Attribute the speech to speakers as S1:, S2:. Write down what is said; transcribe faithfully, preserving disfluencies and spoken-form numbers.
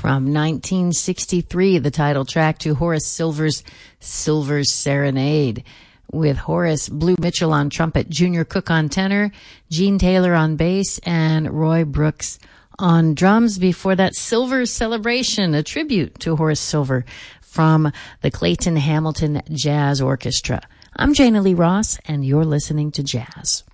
S1: from nineteen sixty-three, the title track to Horace Silver's Silver's Serenade, with Horace Blue Mitchell on trumpet, Junior Cook on tenor, Gene Taylor on bass, and Roy Brooks on drums. Before that, Silver's Celebration, a tribute to Horace Silver from the Clayton Hamilton Jazz Orchestra. I'm Jana Lee Ross, and you're listening to Jazz.